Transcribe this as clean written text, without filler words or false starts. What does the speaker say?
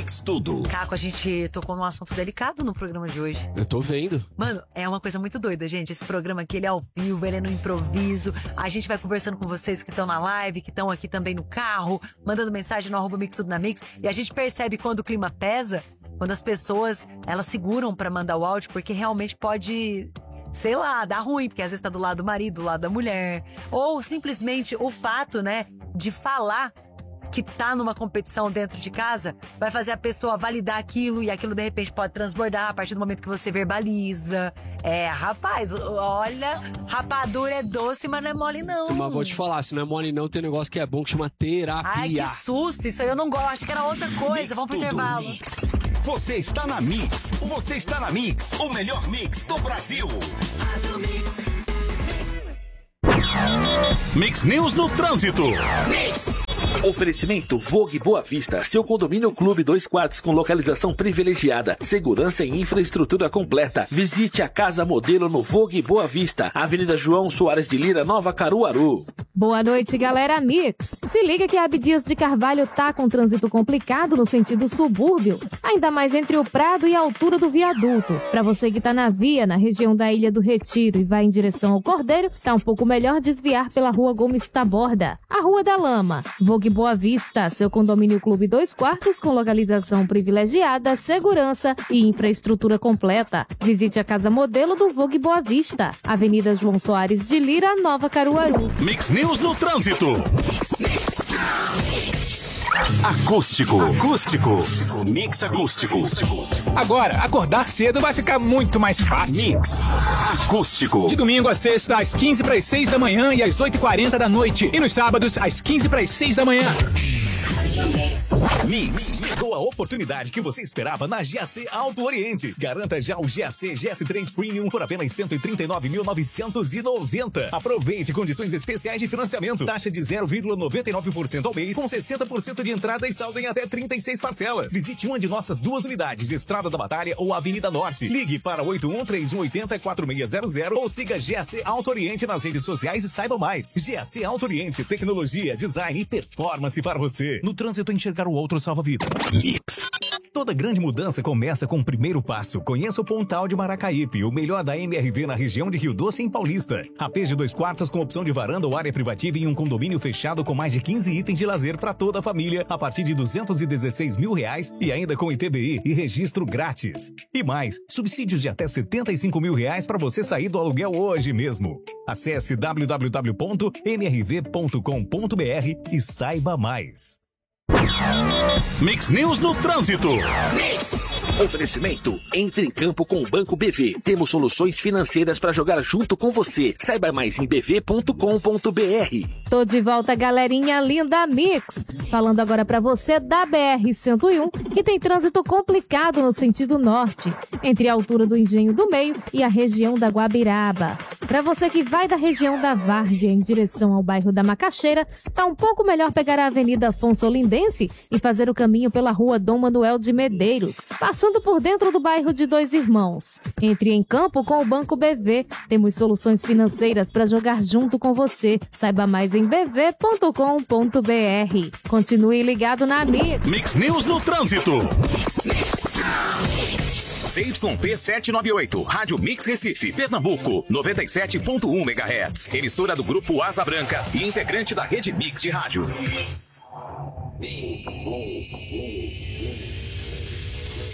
Mix Tudo. Caco, a gente tocou num assunto delicado no programa de hoje. Eu tô vendo. Mano, é uma coisa muito doida, gente. Esse programa aqui, ele é ao vivo, ele é no improviso. A gente vai conversando com vocês que estão na live, que estão aqui também no carro, mandando mensagem no @Mix Tudo na Mix. E a gente percebe quando o clima pesa, quando as pessoas, elas seguram pra mandar o áudio, porque realmente pode, sei lá, dar ruim, porque às vezes tá do lado do marido, do lado da mulher. Ou simplesmente o fato, né, de falar que tá numa competição dentro de casa, vai fazer a pessoa validar aquilo e aquilo de repente pode transbordar a partir do momento que você verbaliza. Rapaz, olha, rapadura é doce, mas não é mole não. Mas vou te falar, se não é mole não, tem um negócio que é bom que chama terapia. Ai, que susto, isso aí eu não gosto, acho que era outra coisa. Mix Vamos pro Tudo intervalo. Mix. Você está na Mix. Você está na Mix. O melhor mix do Brasil. Mix News no trânsito. Oferecimento Vogue Boa Vista, seu condomínio clube 2 quartos com localização privilegiada, segurança e infraestrutura completa. Visite a casa modelo no Vogue Boa Vista, Avenida João Soares de Lira, Nova Caruaru. Boa noite, galera Mix. Se liga que a Abdias de Carvalho tá com trânsito complicado no sentido subúrbio, ainda mais entre o Prado e a altura do viaduto. Pra você que tá na via, na região da Ilha do Retiro e vai em direção ao Cordeiro, tá um pouco melhor desviar pela Rua Gomes Taborda. A Rua da Lama, Vogue Boa Vista, seu condomínio clube 2 quartos com localização privilegiada, segurança e infraestrutura completa. Visite a casa modelo do Vogue Boa Vista, Avenida João Soares de Lira, Nova Caruaru. Mix News no trânsito. Acústico. Mix acústico. Agora, acordar cedo vai ficar muito mais fácil. Mix acústico. De domingo a sexta, às 15:06 da manhã e às 8:40 da noite. E nos sábados, às 15:06 da manhã. Mix. Chegou a oportunidade que você esperava na GAC Alto Oriente. Garanta já o GAC GS3 Premium por apenas R$ 139.990. Aproveite condições especiais de financiamento. Taxa de 0,99% ao mês, com 60% de entrada e saldo em até 36 parcelas. Visite uma de nossas 2 unidades de Estrada da Batalha ou Avenida Norte. Ligue para 813180-4600 ou siga GAC Alto Oriente nas redes sociais e saiba mais. GAC Alto Oriente, tecnologia, design e performance para você. No trânsito, enxergar o outro salva-vida. Mix. Toda grande mudança começa com o primeiro passo. Conheça o Pontal de Maracaípe, o melhor da MRV na região de Rio Doce, em Paulista. APs de 2 quartos com opção de varanda ou área privativa em um condomínio fechado com mais de 15 itens de lazer para toda a família a partir de R$ 216 mil e ainda com ITBI e registro grátis. E mais, subsídios de até R$ 75 mil para você sair do aluguel hoje mesmo. Acesse www.mrv.com.br e saiba mais. Mix News no trânsito. Oferecimento, entre em campo com o Banco BV. Temos soluções financeiras para jogar junto com você. Saiba mais em bv.com.br. Tô de volta, galerinha linda Mix. Falando agora pra você da BR-101, que tem trânsito complicado no sentido norte, entre a altura do Engenho do Meio e a região da Guabiraba. Pra você que vai da região da Várzea em direção ao bairro da Macaxeira, tá um pouco melhor pegar a Avenida Afonso Olindense e fazer o caminho pela Rua Dom Manuel de Medeiros, passando por dentro do bairro de Dois Irmãos. Entre em campo com o Banco BV. Temos soluções financeiras para jogar junto com você. Saiba mais em bv.com.br. Continue ligado na Mix. Mix News no trânsito. CYP 798, Rádio Mix Recife, Pernambuco, 97.1 MHz. Emissora do Grupo Asa Branca e integrante da Rede Mix de Rádio.